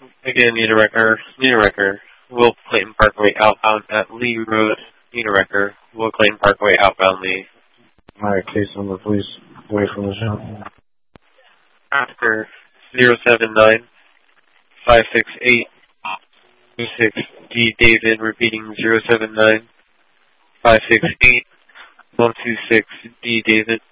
Again, Unirecker, Will Clayton Parkway outbound at Lee Road, Unirecker, Will Clayton Parkway outbound Lee. Alright, case number, please. Away from the show. Oscar 079 568 26 D. David, repeating 079 568 126 D. David.